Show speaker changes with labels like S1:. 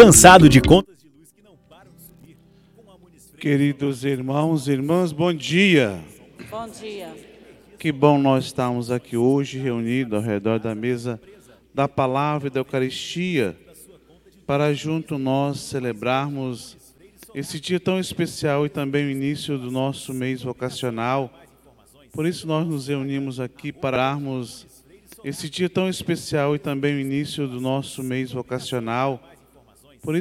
S1: Cansado de contas de luz que não param de subir?
S2: Queridos irmãos e irmãs, bom dia.
S3: Bom dia.
S2: Que bom nós estarmos aqui hoje reunidos ao redor da mesa da palavra e da Eucaristia para junto nós celebrarmos esse dia tão especial e também o início do nosso mês vocacional. Por isso nós nos reunimos aqui para darmos esse dia tão especial e também o início do nosso mês vocacional,